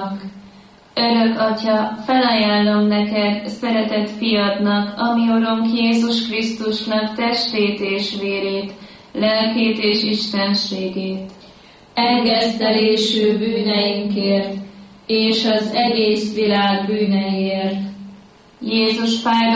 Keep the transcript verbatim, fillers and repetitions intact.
maradjanak. Örök Atya, felajánlom neked szeretett fiadnak, ami Urunk Jézus Krisztusnak testét és vérét, lelkét és istenségét. Engesztelésű bűneinkért, és az egész világ bűneiért. Jézus fájdalmaiért